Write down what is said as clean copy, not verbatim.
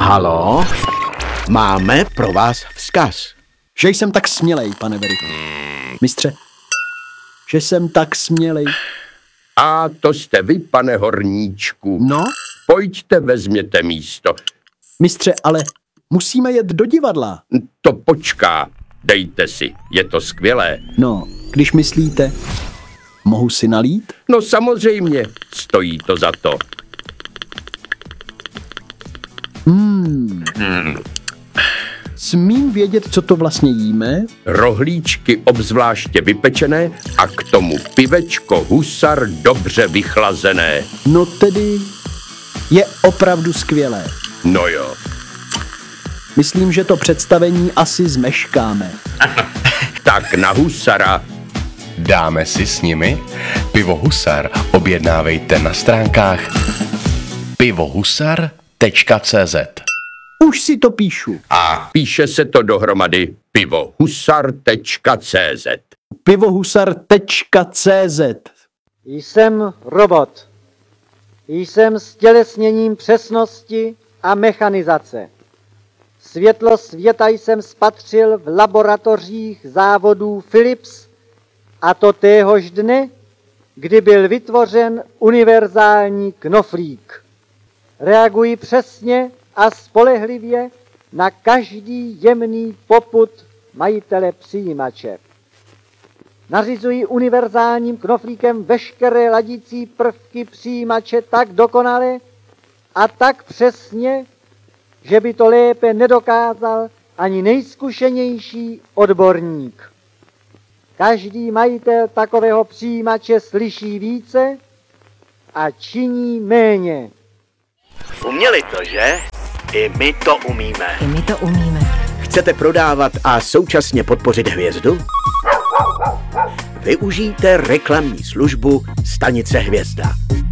Halo? Máme pro vás vzkaz. Že jsem tak smělej, pane Veriku. Mistře, že jsem tak smělej. A to jste vy, pane horníčku. No? Pojďte, vezměte místo. Mistře, ale musíme jet do divadla. To počká. Dejte si, je to skvělé. No, když myslíte, mohu si nalít? No samozřejmě, stojí to za to. Smím vědět, co to vlastně jíme? Rohlíčky obzvláště vypečené a k tomu pivečko Husar dobře vychlazené. No tedy je opravdu skvělé. No jo. Myslím, že to představení asi zmeškáme. Tak na Husara. Dáme si s nimi? Pivo Husar objednávejte na stránkách pivohusar.cz. Už si to píšu. A píše se to dohromady pivohusar.cz. pivohusar.cz. Jsem robot. Jsem stělesněním přesnosti a mechanizace. Světlo světa jsem spatřil v laboratořích závodů Philips, a to téhož dne, kdy byl vytvořen univerzální knoflík. Reaguji přesně a spolehlivě na každý jemný popud majitele přijímače. Nařizuji univerzálním knoflíkem veškeré ladící prvky přijímače tak dokonale a tak přesně, že by to lépe nedokázal ani nejzkušenější odborník. Každý majitel takového přijímače slyší více a činí méně. Uměli to, že? I my to umíme. Chcete prodávat a současně podpořit hvězdu? Využijte reklamní službu Stanice Hvězda.